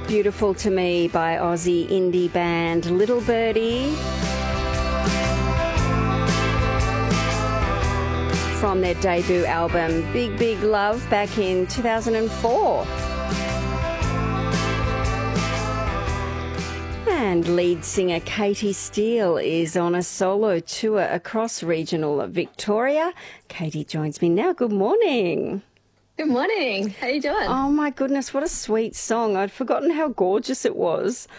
Beautiful to Me by Aussie indie band Little Birdie. From their debut album Big Big Love back in 2004. And lead singer Katie Steele is on a solo tour across regional Victoria. Katie joins me now. Good morning. Good morning. How you doing? Oh, my goodness, what a sweet song. I'd forgotten how gorgeous it was.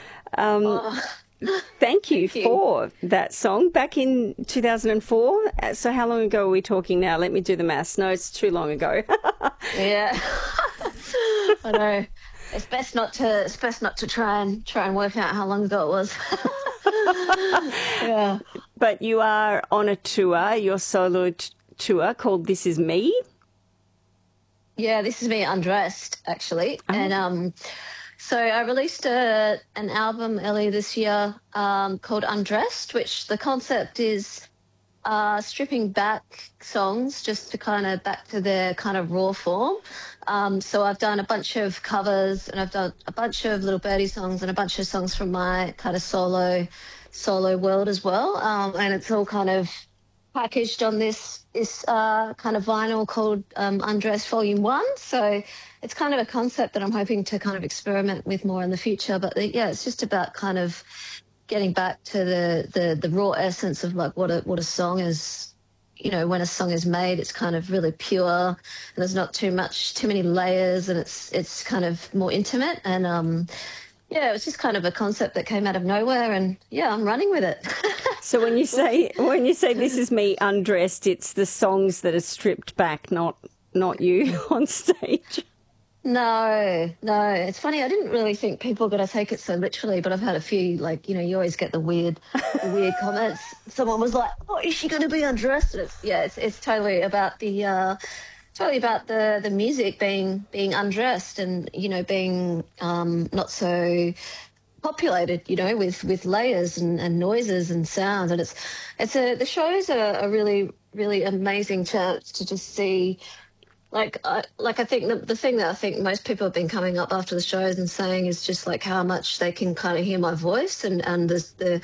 Thank you for that song. Back in 2004. So how long ago are we talking now? Let me do the maths. No, it's too long ago. Yeah. I know. It's best not to try and work out how long ago it was. Yeah. But you are on a tour, your solo tour called This Is Me. Yeah, This Is Me Undressed, actually. Oh. And so I released an album earlier this year called Undressed, which the concept is stripping back songs just to kind of back to their kind of raw form. So I've done a bunch of covers and I've done a bunch of Little Birdie songs and a bunch of songs from my kind of solo world as well. And it's all kind of packaged on this kind of vinyl called Undressed Volume 1. So it's kind of a concept that I'm hoping to kind of experiment with more in the future. But yeah, it's just about kind of getting back to the raw essence of like what a song is. You know, when a song is made, it's kind of really pure and there's not too many layers and it's kind of more intimate. And yeah, it was just kind of a concept that came out of nowhere and yeah, I'm running with it. So when you say This Is Me Undressed, it's the songs that are stripped back, not you on stage. No. It's funny. I didn't really think people were going to take it so literally, but I've had a few, like, you know, you always get the weird comments. Someone was like, "Oh, is she going to be undressed?" And it's totally about the music being undressed and, you know, being not so populated, you know, with layers and noises and sounds. And the shows are a really, really amazing chance to just see. I think the thing that I think most people have been coming up after the shows and saying is just like how much they can kind of hear my voice and the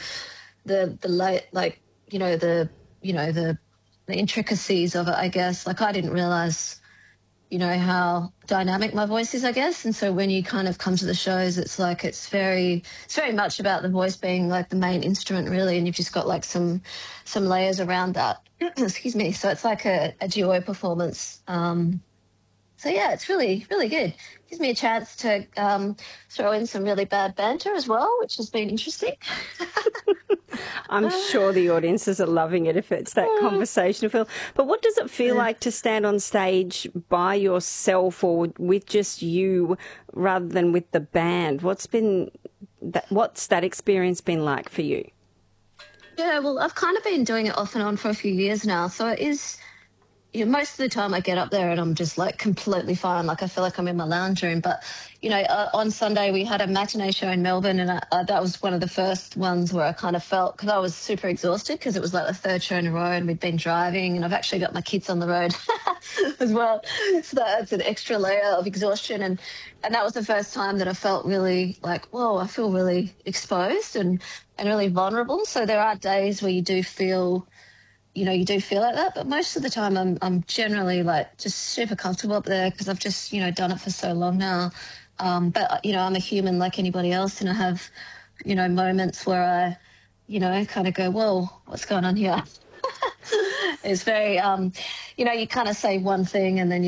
intricacies of it, I guess. Like I didn't realize, you know, how dynamic my voice is, I guess. And so when you kind of come to the shows, it's like it's very much about the voice being like the main instrument really, and you've just got like some layers around that. Excuse me. So it's like a duo performance. So yeah, it's really, really good. Gives me a chance to throw in some really bad banter as well, which has been interesting. I'm sure the audiences are loving it if it's that conversation feel. But what does it feel like to stand on stage by yourself or with just you rather than with the band? What's that experience been like for you? Yeah, well, I've kind of been doing it off and on for a few years now. So it is, you know, most of the time I get up there and I'm just like completely fine. Like I feel like I'm in my lounge room. But, you know, on Sunday we had a matinee show in Melbourne and that was one of the first ones where I kind of felt, because I was super exhausted because it was like the third show in a row and we'd been driving and I've actually got my kids on the road as well. So that's an extra layer of exhaustion. And that was the first time that I felt really like, whoa, I feel really exposed and really vulnerable. So there are days where you do feel like that, but most of the time I'm generally like just super comfortable up there because I've just, you know, done it for so long now. But, you know, I'm a human like anybody else and I have, you know, moments where I, you know, kind of go, whoa, what's going on here? It's very, you know, you kind of say one thing and then